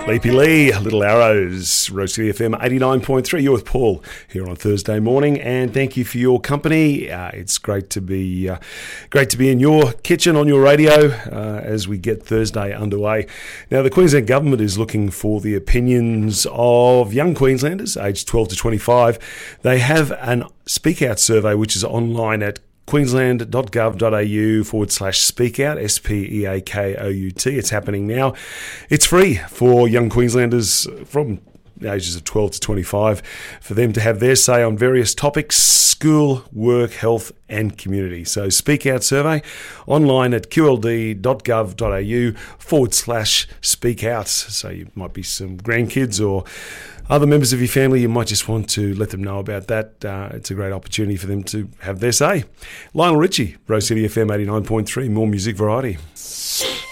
Leapy Lee, Little Arrows, Rose City FM 89.3. You're with Paul here on Thursday morning, and thank you for your company. It's great to be in your kitchen on your radio as we get Thursday underway. Now, the Queensland Government is looking for the opinions of young Queenslanders aged 12 to 25. They have an Speak Out survey which is online at queensland.gov.au/speakout, SPEAKOUT. It's happening now. It's free for young Queenslanders from the ages of 12 to 25 for them to have their say on various topics: school, work, health and community. So Speak Out survey online at qld.gov.au/speakout. So you might be some grandkids or other members of your family, you might just want to let them know about that. It's a great opportunity for them to have their say. Lionel Richie, Rose City FM 89.3, more music variety.